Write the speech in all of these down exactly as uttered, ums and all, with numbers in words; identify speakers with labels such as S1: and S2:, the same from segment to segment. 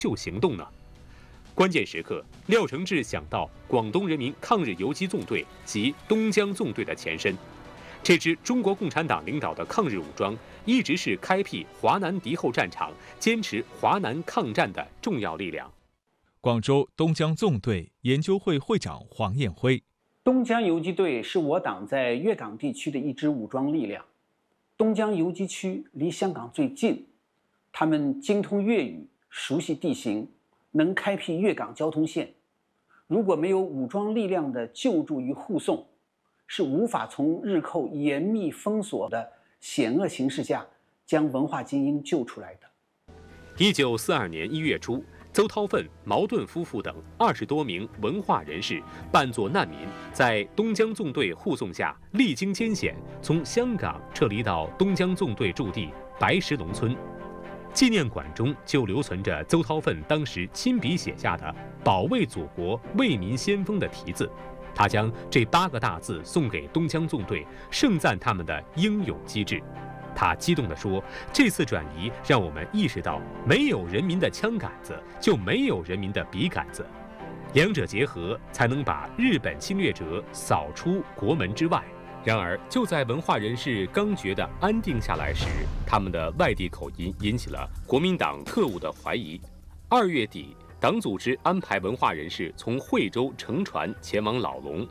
S1: 救行动呢？关键时刻，廖承志想到广东人民抗日游击纵队及东江纵队的前身。这支中国共产党领导的抗日武装，一直是开辟华南敌后战场、坚持华南抗战的重要力量。
S2: 广州东江纵队研究会会长黄彦辉：
S3: 东江游击队是我党在粤港地区的一支武装力量。东江游击区离香港最近，他们精通粤语，熟悉地形，能开辟粤港交通线。如果没有武装力量的救助与护送，是无法从日寇严密封锁的险恶形势下将文化精英救出来的。
S1: 一九四二年一月初，邹韬奋、毛盾夫妇等二十多名文化人士扮作难民，在东江纵队护送下，历经艰险，从香港撤离到东江纵队驻地白石农村。纪念馆中就留存着邹韬奋当时亲笔写下的“保卫祖国，为民先锋”的题字。他将这八个大字送给东江纵队，盛赞他们的英勇机智。他激动地说：“这次转移让我们意识到，没有人民的枪杆子，就没有人民的笔杆子，两者结合，才能把日本侵略者扫出国门之外。”然而，就在文化人士刚觉得安定下来时，他们的外地口音引起了国民党特务的怀疑。二月底，党组织安排文化人士从惠州乘船前往老龙。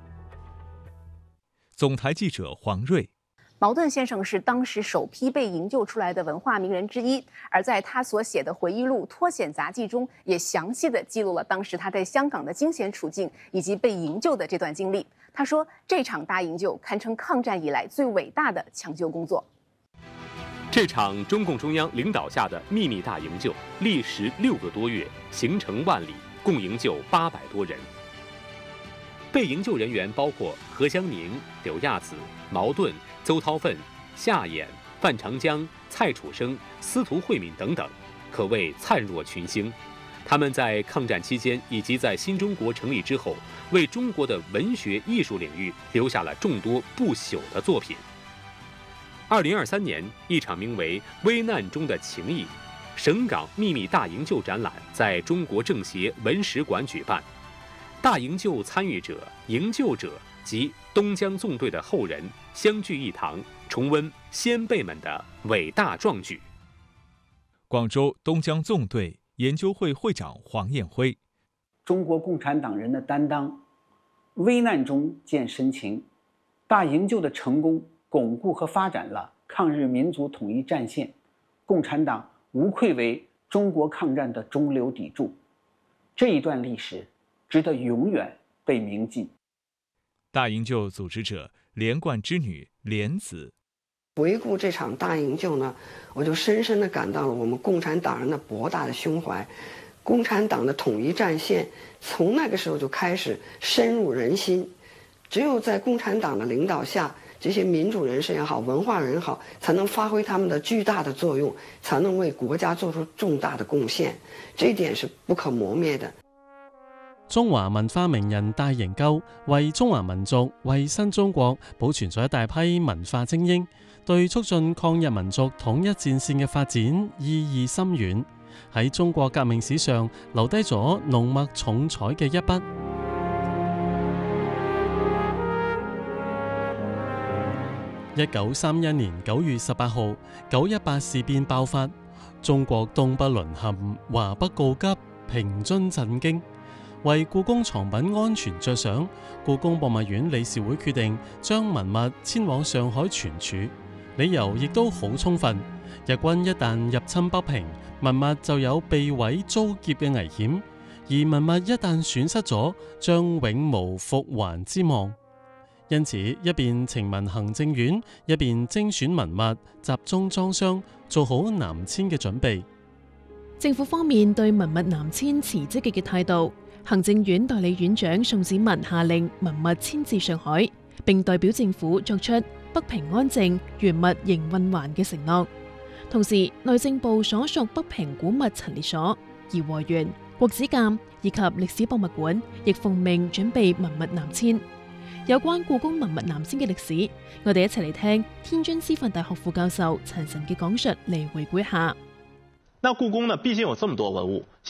S2: 总台记者黄瑞：
S4: 毛盾先生是当时首批被营救出来的文化名人之一，而在他所写的回忆录《脱险杂记》中，也详细的记录了当时他在香港的惊险处境以及被营救的这段经历。他说，这场大营救堪称抗战以来最伟大的抢救工作。
S1: 这场中共中央领导下的秘密大营救，历时六个多月，行程万里，共营救八百多人。被营救人员包括何香凝、柳亚子、毛盾、邹韬奋、夏衍、范长江、蔡楚生、司徒慧敏等等，可谓灿若群星。他们在抗战期间以及在新中国成立之后，为中国的文学艺术领域留下了众多不朽的作品。二零二三年，一场名为《危难中的情谊》省港秘密大营救展览在中国政协文史馆举办。大营救参与者、营救者及东江纵队的后人相聚一堂，重温先辈们的伟大壮举。
S2: 广州东江纵队研究会会长黄彦辉：
S3: 中国共产党人的担当，危难中见深情。大营救的成功，巩固和发展了抗日民族统一战线，共产党无愧为中国抗战的中流砥柱。这一段历史值得永远被铭记。
S2: 大营救组织者连贯之女莲子：
S5: 回顾这场大营救呢，我就深深地感到了我们共产党人的博大的胸怀。共产党的统一战线从那个时候就开始深入人心，只有在共产党的领导下，这些民主人士也好，文化人也好，才能发挥他们的巨大的作用，才能为国家做出重大的贡献，这一点是不可磨灭的。
S6: 中華文化名人大營救為中華民族、為新中國保存咗一大批文化精英，對促進抗日民族統一戰線嘅發展意義深遠，喺中國革命史上留低咗濃墨重彩嘅一筆。一九三一年九月十八號，九一八事變爆發，中國東北淪陷，華北告急，平津震驚。為故宮藏品安全着想，故宮博物院理事會決定將文物遷往上海存儲，理由亦都好充分。日軍一旦入侵北平，文物就有被毀遭劫嘅危險，而文物一旦損失咗，將永無復還之望。因此，一邊呈文行政院，一邊精選文物，集中裝箱，做好南遷嘅準備。
S7: 政府方面對文物南遷持積極嘅態度。行政院代理院長宋子文下令文物遷至上海，並代表政府作出北平安靜、原物仍運還嘅承諾。同時，內政部所屬北平古物陳列所、頤和園、國子監以及歷史博物館亦奉命準備文物南遷。有關故宮文物南遷嘅歷史，我哋一齊嚟聽天津師範大學副教授陳晨嘅講述嚟回顧一下。
S8: 那故宮呢，畢竟有這麼多文物。